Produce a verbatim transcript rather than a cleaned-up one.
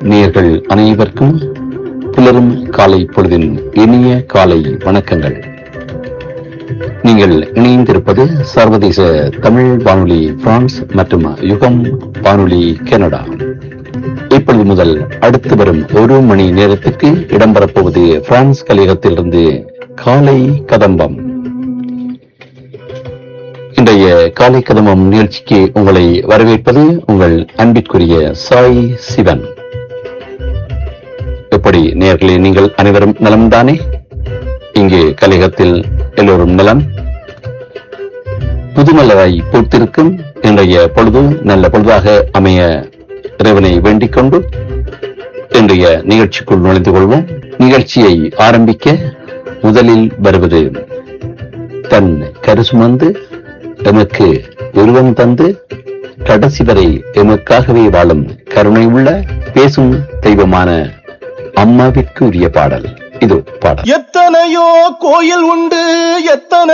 நேயர்கள் அனைவருக்கும் புலரும் காலை பொழுதின் இனிய காலை வணக்கங்கள். நீங்கள் இணைந்திருப்பது சர்வதேச தமிழ் வானொலி பிரான்ஸ் மற்றும் யுகம் வானொலி கனடா. இப்பொழுது முதல் அடுத்து வரும் ஒரு மணி நேரத்துக்கு இடம்பெறப்போவது பிரான்ஸ் கலையகத்திலிருந்து காலை கதம்பம். இன்றைய காலை கதம்பம் நிகழ்ச்சிக்கு உங்களை வரவேற்பது உங்கள் அன்பிற்குரிய சாய் சிவன். எப்படி நேயர்களே, நீங்கள் அனைவரும் நலம்தானே? இங்கே கலையகத்தில் எல்லோரும் நலம். புதுமலராய் பூத்திருக்கும் இன்றைய பொழுது நல்ல பொழுதாக அமைய இறைவனை வேண்டிக் கொண்டு இன்றைய நிகழ்ச்சிக்குள் நுழைந்து கொள்வோம். நிகழ்ச்சியை ஆரம்பிக்க முதலில் வருவது தன் கருசுமந்து எமக்கு உருவம் தந்து கடைசி வரை எமக்காகவே வாழும் கருணை உள்ள பேசும் தெய்வமான அம்மாவிற்கு உரிய பாடல். இது பாடல். எத்தனையோ கோயில் உண்டு, எத்தனை